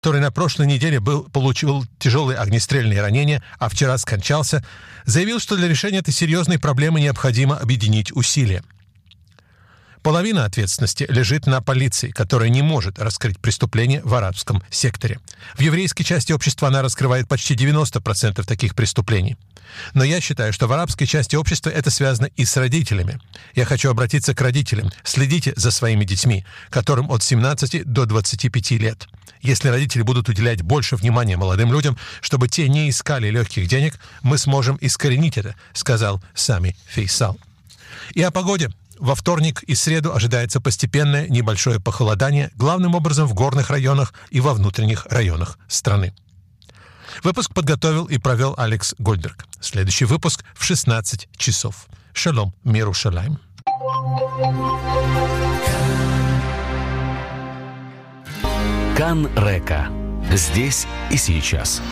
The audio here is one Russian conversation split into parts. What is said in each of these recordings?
который на прошлой неделе получил тяжелые огнестрельные ранения, а вчера скончался, заявил, что для решения этой серьезной проблемы необходимо объединить усилия. Половина ответственности лежит на полиции, которая не может раскрыть преступления в арабском секторе. В еврейской части общества она раскрывает почти 90% таких преступлений. Но я считаю, что в арабской части общества это связано и с родителями. Я хочу обратиться к родителям. Следите за своими детьми, которым от 17 до 25 лет. Если родители будут уделять больше внимания молодым людям, чтобы те не искали легких денег, мы сможем искоренить это, сказал Сами Фейсал. И о погоде. Во вторник и среду ожидается постепенное небольшое похолодание, главным образом в горных районах и во внутренних районах страны. Выпуск подготовил и провел Алекс Гольдберг. Следующий выпуск в 16 часов. Шалом, Мирушалайм. Кан Река. Здесь и сейчас.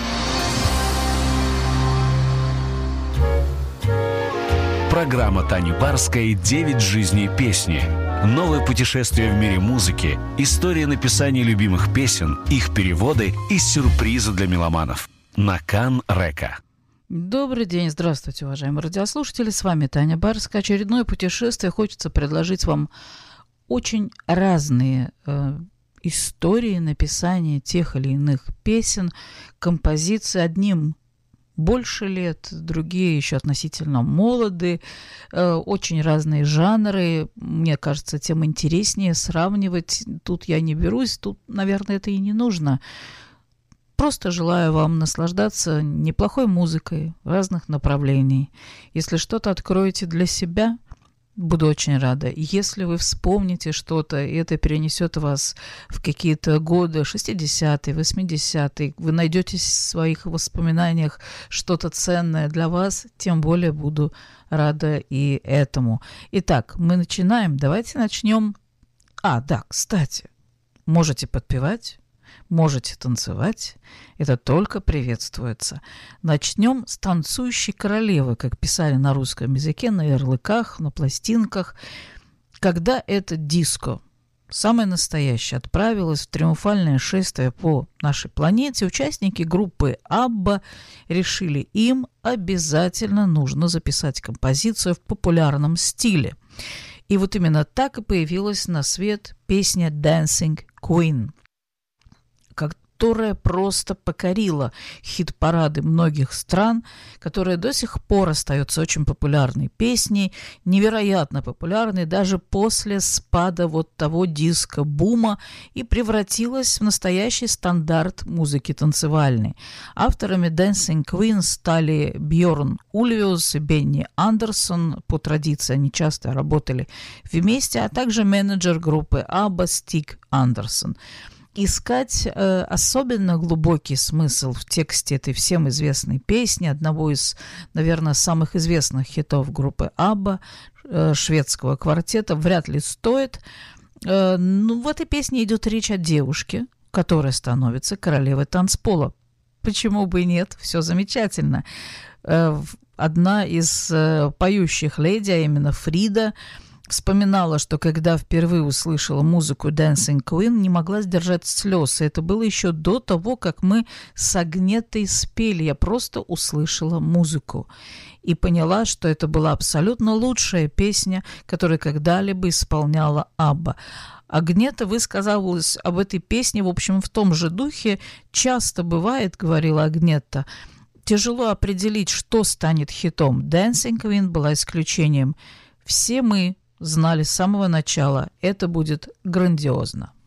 Программа Тани Барской «9 жизней песни». Новое путешествие в мире музыки, история написания любимых песен, их переводы и сюрпризы для меломанов. На Кан Река. Добрый день, здравствуйте, уважаемые радиослушатели. С вами Таня Барская. Очередное путешествие. Хочется предложить вам очень разные истории написания тех или иных песен, композиций. Одним больше лет, другие еще относительно молоды, очень разные жанры. Мне кажется, тем интереснее сравнивать. Тут я не берусь, тут, наверное, это и не нужно. Просто желаю вам наслаждаться неплохой музыкой разных направлений. Если что-то откроете для себя, буду очень рада. Если вы вспомните что-то, и это перенесет вас в какие-то годы 60-е, 80-е, вы найдете в своих воспоминаниях что-то ценное для вас, тем более буду рада и этому. Итак, мы начинаем. Давайте начнем. Да, кстати, можете подпевать, можете танцевать, это только приветствуется. Начнем с «Танцующей королевы», как писали на русском языке, на ярлыках, на пластинках. Когда это диско, самое настоящее, отправилось в триумфальное шествие по нашей планете, участники группы «Абба» решили, им обязательно нужно записать композицию в популярном стиле. И вот именно так и появилась на свет песня «Dancing Queen», которая просто покорила хит-парады многих стран, которая до сих пор остается очень популярной песней, невероятно популярной даже после спада вот того диско-бума, и превратилась в настоящий стандарт музыки танцевальной. Авторами Dancing Queen стали Бьорн Ульвиус и Бенни Андерсон. По традиции они часто работали вместе, а также менеджер группы ABBA Стик Андерсон. Искать особенно глубокий смысл в тексте этой всем известной песни, одного из, наверное, самых известных хитов группы ABBA, шведского квартета, вряд ли стоит. В этой песне идет речь о девушке, которая становится королевой танцпола. Почему бы и нет? Все замечательно. Одна из поющих леди, а именно Фрида, вспоминала, что когда впервые услышала музыку Dancing Queen, не могла сдержать слез. И это было еще до того, как мы с Агнетой спели. Я просто услышала музыку и поняла, что это была абсолютно лучшая песня, которую когда-либо исполняла Абба. Агнета высказалась об этой песне, в общем, в том же духе. «Часто бывает, — говорила Агнета, — тяжело определить, что станет хитом. Dancing Queen была исключением. Все мы знали с самого начала, это будет грандиозно».